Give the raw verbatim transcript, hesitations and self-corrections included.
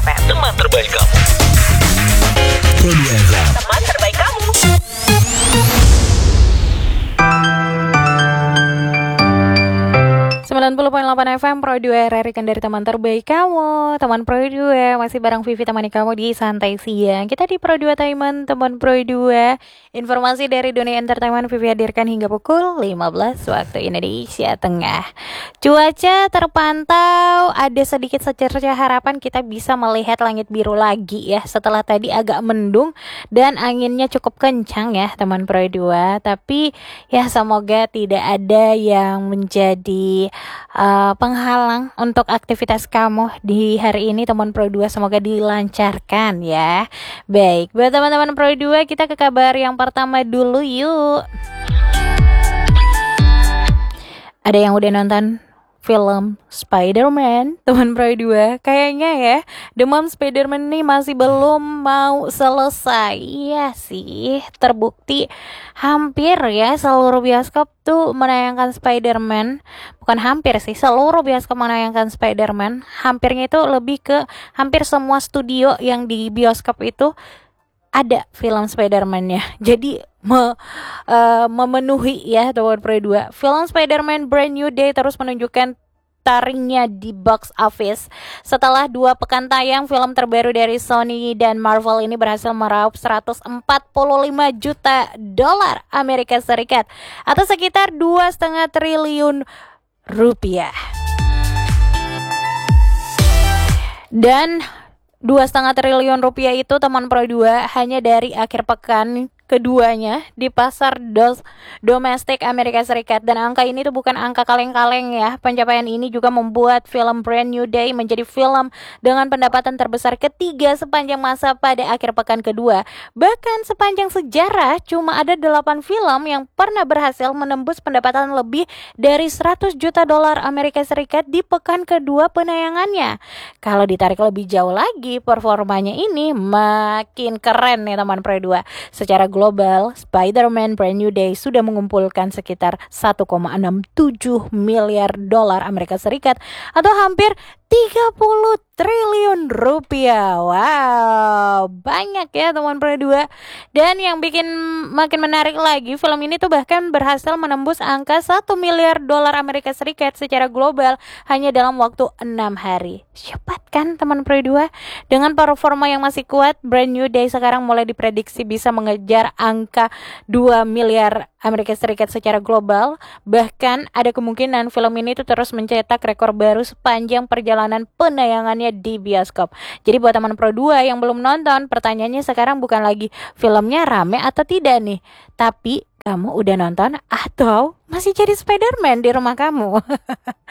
M. Teman terbaik kamu. Pro dua F M. Teman terbaik kamu. sembilan puluh koma delapan F M Pro dua R R I kan dari teman terbaik kamu. Teman Pro dua masih bareng Vivi temani kamu di Santai Siang. Kita di Pro dua Taiman, teman Pro dua. Informasi dari dunia entertainment Vivi hadirkan hingga pukul lima belas waktu Indonesia Tengah. Cuaca terpantau ada sedikit secerca harapan kita bisa melihat langit biru lagi ya, setelah tadi agak mendung dan anginnya cukup kencang ya teman Pro dua. Tapi ya semoga tidak ada yang menjadi Uh, penghalang untuk aktivitas kamu di hari ini teman Pro dua, semoga dilancarkan ya. Baik, buat teman-teman Pro dua kita ke kabar yang pertama dulu yuk. Ada yang udah nonton film Spider-Man teman Pro dua? Kayaknya ya demam Spider-Man ini masih belum mau selesai. Iya sih, terbukti hampir ya seluruh bioskop tuh menayangkan Spider-Man. Bukan hampir sih, seluruh bioskop menayangkan Spider-Man. Hampirnya itu lebih ke hampir semua studio yang di bioskop itu ada film Spider-Man-nya. Jadi me, uh, memenuhi ya teman Pro dua. Film Spider-Man Brand New Day terus menunjukkan taringnya di box office. Setelah dua pekan tayang, film terbaru dari Sony dan Marvel ini berhasil meraup seratus empat puluh lima juta dolar Amerika Serikat atau sekitar dua koma lima triliun rupiah. Dan dua koma lima triliun rupiah itu teman Pro dua hanya dari akhir pekan keduanya di pasar dos, domestik Amerika Serikat. Dan angka ini tuh bukan angka kaleng-kaleng ya. Pencapaian ini juga membuat film Brand New Day menjadi film dengan pendapatan terbesar ketiga sepanjang masa pada akhir pekan kedua. Bahkan sepanjang sejarah cuma ada delapan film yang pernah berhasil menembus pendapatan lebih dari seratus juta dolar Amerika Serikat di pekan kedua penayangannya. Kalau ditarik lebih jauh lagi, performanya ini makin keren nih teman Pro dua. Secara global, Spider-Man Brand New Day sudah mengumpulkan sekitar satu koma enam tujuh miliar dolar Amerika Serikat atau hampir tiga puluh triliun rupiah. Wow, banyak ya teman Pro dua. Dan yang bikin makin menarik lagi, film ini tuh bahkan berhasil menembus angka satu miliar dolar Amerika Serikat secara global hanya dalam waktu enam hari. Cepat kan teman Pro dua? Dengan performa yang masih kuat, Brand New Day sekarang mulai diprediksi bisa mengejar angka dua miliar Amerika Serikat secara global. Bahkan ada kemungkinan film ini tuh terus mencetak rekor baru sepanjang perjalanan penayangannya di bioskop. Jadi buat teman Pro dua yang belum nonton, pertanyaannya sekarang bukan lagi filmnya rame atau tidak nih, tapi kamu udah nonton atau masih jadi Spider-Man di rumah kamu.